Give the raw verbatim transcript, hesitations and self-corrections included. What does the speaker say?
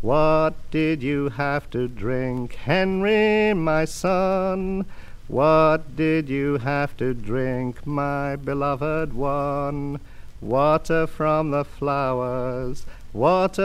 What did you have to drink, Henry, my son? What did you have to drink, my beloved one? Water from the flowers, water